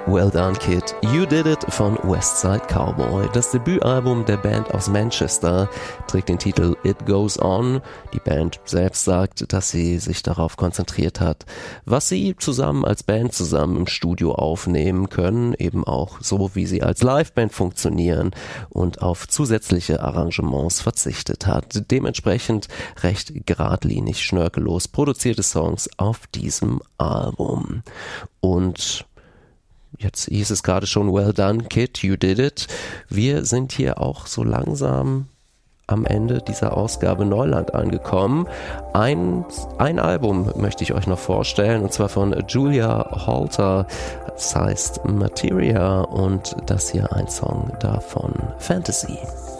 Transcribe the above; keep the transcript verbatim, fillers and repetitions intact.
Well Done Kid, You Did It von Westside Cowboy. Das Debütalbum der Band aus Manchester trägt den Titel It Goes On. Die Band selbst sagt, dass sie sich darauf konzentriert hat, was sie zusammen als Band zusammen im Studio aufnehmen können, eben auch so, wie sie als Liveband funktionieren und auf zusätzliche Arrangements verzichtet hat. Dementsprechend recht geradlinig, schnörkellos produzierte Songs auf diesem Album. Und jetzt hieß es gerade schon, Well Done Kid, You Did It. Wir sind hier auch so langsam am Ende dieser Ausgabe Neuland angekommen. Ein, ein Album möchte ich euch noch vorstellen, und zwar von Julia Holter. Das heißt Materia, und das hier ein Song davon, Fantasy.